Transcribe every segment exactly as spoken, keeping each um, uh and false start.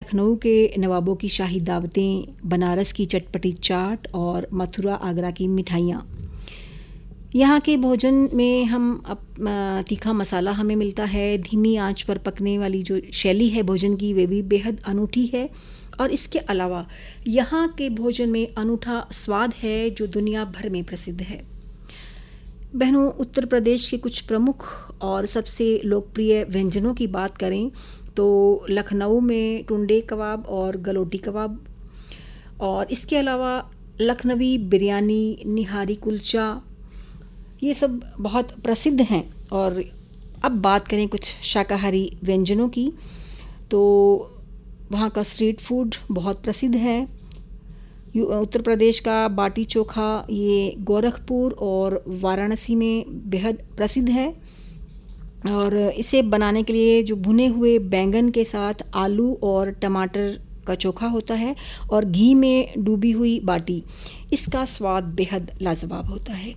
लखनऊ के नवाबों की शाही दावतें, बनारस की चटपटी चाट और मथुरा आगरा की मिठाइयाँ। यहाँ के भोजन में हम अप तीखा मसाला हमें मिलता है, धीमी आंच पर पकने वाली जो शैली है भोजन की वे भी बेहद अनूठी है। और इसके अलावा यहाँ के भोजन में अनूठा स्वाद है जो दुनिया भर में प्रसिद्ध है। बहनों, उत्तर प्रदेश के कुछ प्रमुख और सबसे लोकप्रिय व्यंजनों की बात करें तो लखनऊ में टुंडे कबाब और गलोटी कबाब, और इसके अलावा लखनवी बिरयानी, निहारी कुलचा, ये सब बहुत प्रसिद्ध हैं। और अब बात करें कुछ शाकाहारी व्यंजनों की तो वहाँ का स्ट्रीट फूड बहुत प्रसिद्ध है। उत्तर प्रदेश का बाटी चोखा ये गोरखपुर और वाराणसी में बेहद प्रसिद्ध है। और इसे बनाने के लिए जो भुने हुए बैंगन के साथ आलू और टमाटर का चोखा होता है और घी में डूबी हुई बाटी, इसका स्वाद बेहद लाजवाब होता है।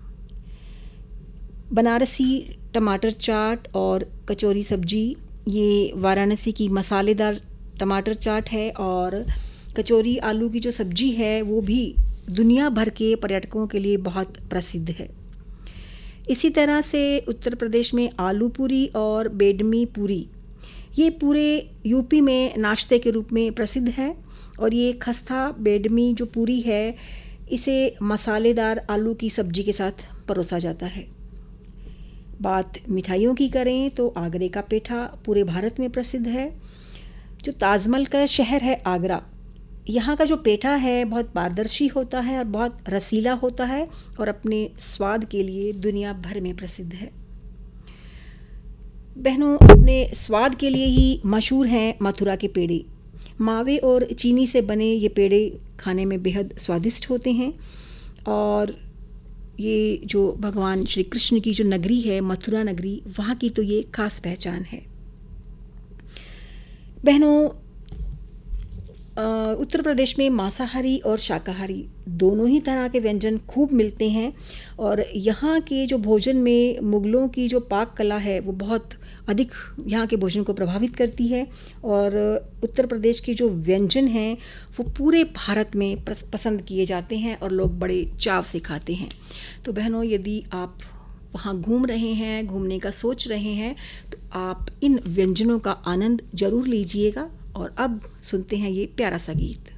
बनारसी टमाटर चाट और कचौरी सब्जी, ये वाराणसी की मसालेदार टमाटर चाट है, और कचौरी आलू की जो सब्जी है वो भी दुनिया भर के पर्यटकों के लिए बहुत प्रसिद्ध है। इसी तरह से उत्तर प्रदेश में आलू पूरी और बेडमी पूरी, ये पूरे यूपी में नाश्ते के रूप में प्रसिद्ध है। और ये खस्ता बेडमी जो पूरी है इसे मसालेदार आलू की सब्जी के साथ परोसा जाता है। बात मिठाइयों की करें तो आगरे का पेठा पूरे भारत में प्रसिद्ध है। जो ताजमहल का शहर है आगरा, यहाँ का जो पेठा है बहुत पारदर्शी होता है और बहुत रसीला होता है और अपने स्वाद के लिए दुनिया भर में प्रसिद्ध है। बहनों, अपने स्वाद के लिए ही मशहूर हैं मथुरा के पेड़े। मावे और चीनी से बने ये पेड़े खाने में बेहद स्वादिष्ट होते हैं। और ये जो भगवान श्री कृष्ण की जो नगरी है मथुरा नगरी, वहाँ की तो ये खास पहचान है। बहनों, उत्तर प्रदेश में मांसाहारी और शाकाहारी दोनों ही तरह के व्यंजन खूब मिलते हैं। और यहाँ के जो भोजन में मुग़लों की जो पाक कला है वो बहुत अधिक यहाँ के भोजन को प्रभावित करती है। और उत्तर प्रदेश के जो व्यंजन हैं वो पूरे भारत में पसंद किए जाते हैं और लोग बड़े चाव से खाते हैं। तो बहनों, यदि आप वहाँ घूम रहे हैं, घूमने का सोच रहे हैं, तो आप इन व्यंजनों का आनंद ज़रूर लीजिएगा। और अब सुनते हैं ये प्यारा सा गीत।